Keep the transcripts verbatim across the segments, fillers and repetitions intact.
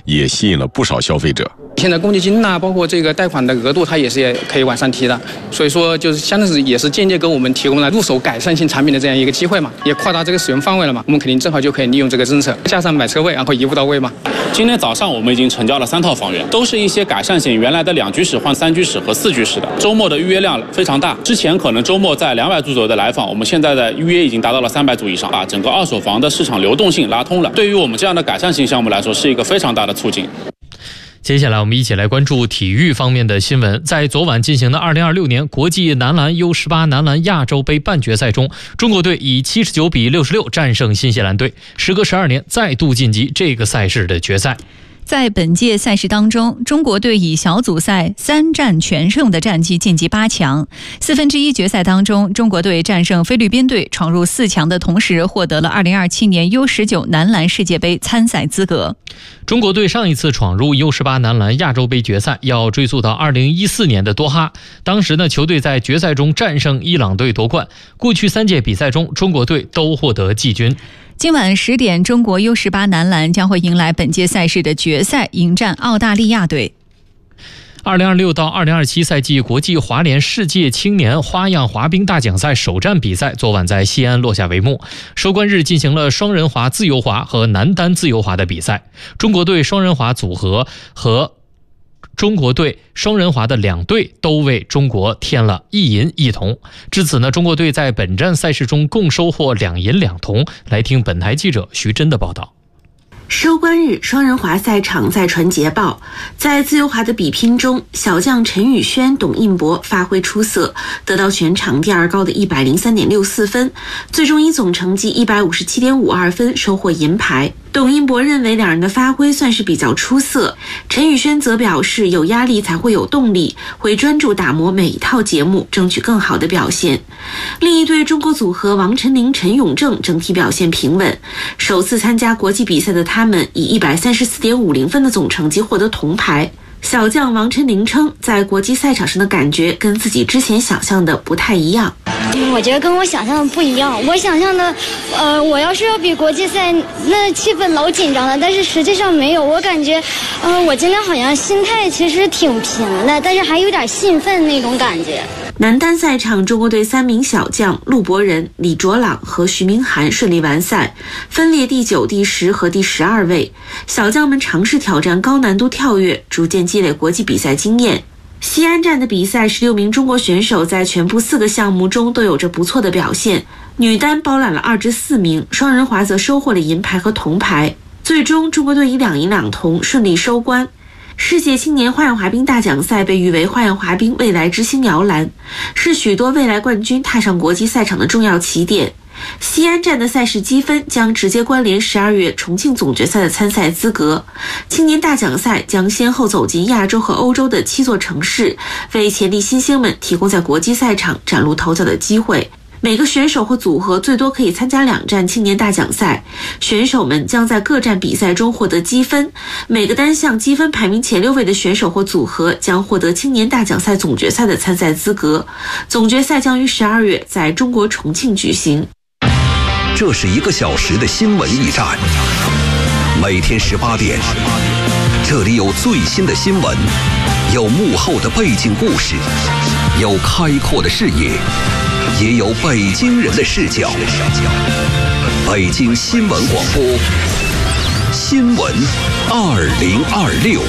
也吸引了不少消费者。 现在公积金呐、啊，包括这个贷款的额度，它也是也可以往上提的，所以说就是相当于也是间接给我们提供了入手改善性产品的这样一个机会嘛，也扩大这个使用范围了嘛，我们肯定正好就可以利用这个政策，加上买车位，然后一步到位嘛。 今天早上我们已经成交了三套房源，都是一些改善型，原来的两居室换三居室和四居室的，周末的预约量非常大。之前可能周末在两百组左右的来访，我们现在的预约已经达到了三百组以上，把整个二手房的市场流动性拉通了。对于我们这样的改善型项目来说，是一个非常大的促进。 接下来我们一起来关注体育方面的新闻。在昨晚进行的二零二六年国际男篮 U 十八 男篮亚洲杯半决赛中，中国队以七十九比六十六战胜新西兰队，时隔十二年再度晋级这个赛事的决赛。 在本届赛事当中，中国队以小组赛三战全胜的战绩晋级八强。四分之一决赛当中，中国队战胜菲律宾队，闯入四强的同时，获得了二零二七年 U 十九 男篮世界杯参赛资格。 中国队上一次闯入 U 十八 男篮亚洲杯决赛，要追溯到二零一四年的多哈。当时呢，球队在决赛中战胜伊朗队夺冠。过去三届比赛中，中国队都获得季军。 今晚十点，中国 U 十八 男篮将会迎来本届赛事的决赛，迎战澳大利亚队。 二零二六到二零二七赛季国际滑联世界青年花样滑冰大奖赛首站比赛昨晚在西安落下帷幕。收官日进行了双人滑自由滑和男单自由滑的比赛。中国队双人滑组合和中国队双人滑的两队都为中国添了一银一铜。至此呢，中国队在本站赛事中共收获两银两铜。来听本台记者徐真的报道。 收官日，双人滑赛场再传捷报。在自由滑的比拼中，小将陈宇轩、董印博发挥出色，得到全场第二高的一百零三点六四分，最终以总成绩一百五十七点五二分收获银牌。董印博认为两人的发挥算是比较出色，陈宇轩则表示有压力才会有动力，会专注打磨每一套节目，争取更好的表现。另一对中国组合王晨林、陈永正整体表现平稳，首次参加国际比赛的他们以一百三十四点五零分的总成绩获得铜牌。小将王晨林称，在国际赛场上的感觉跟自己之前想象的不太一样。 我觉得跟我想象的不一样，我想象的呃，我要是要比国际赛，那气氛老紧张了，但是实际上没有，我感觉呃，我今天好像心态其实挺平的，但是还有点兴奋那种感觉。 男单赛场，中国队三名小将陆博仁、李卓朗和徐明涵顺利完赛，分列第九、第十和第十二位。小将们尝试挑战高难度跳跃，逐渐积累国际比赛经验。西安站的比赛，十六名中国选手在全部四个项目中都有着不错的表现。女单包揽了二至四名，双人滑则收获了银牌和铜牌。最终，中国队以两银两铜顺利收官。世界青年花样滑冰大奖赛被誉为花样滑冰未来之星摇篮，是许多未来冠军踏上国际赛场的重要起点。西安站的赛事积分将直接关联十二月重庆总决赛的参赛资格。青年大奖赛将先后走进亚洲和欧洲的七座城市，为潜力新星们提供在国际赛场崭露头角的机会。每个选手或组合最多可以参加两站青年大奖赛，选手们将在各站比赛中获得积分，每个单项积分排名前六位的选手或组合将获得青年大奖赛总决赛的参赛资格。总决赛将于十二月在中国重庆举行。 这是一个小时的新闻驿站，每天十八点，这里有最新的新闻，有幕后的背景故事，有开阔的视野，也有北京人的视角。北京新闻广播，新闻二零二六。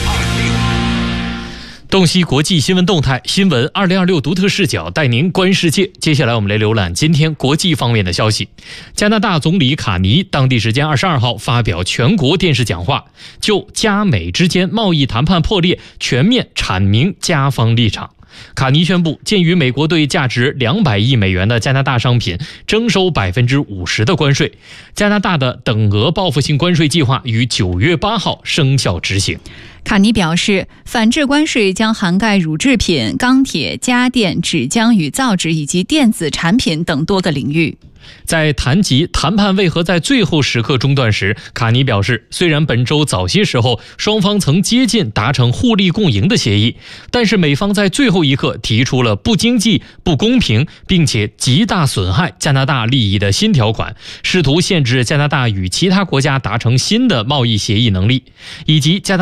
洞悉国际新闻动态，新闻二零二六独特视角带您观世界。接下来我们来浏览今天国际方面的消息。加拿大总理卡尼当地时间二十二号发表全国电视讲话，就加美之间贸易谈判破裂全面阐明加方立场。卡尼宣布，鉴于美国对价值两百亿美元的加拿大商品征收百分之五十的关税，加拿大的等额报复性关税计划于九月八号生效执行。 卡尼表示，反制关税将涵盖乳制品、钢铁、家电、纸浆与造纸以及电子产品等多个领域。 在谈及谈判为何在最后时刻中断时，卡尼表示，虽然本周早些时候双方曾接近达成互利共赢的协议，但是美方在最后一刻提出了不经济、不公平并且极大损害加拿大利益的新条款，试图限制加拿大与其他国家达成新的贸易协议能力，以及加拿大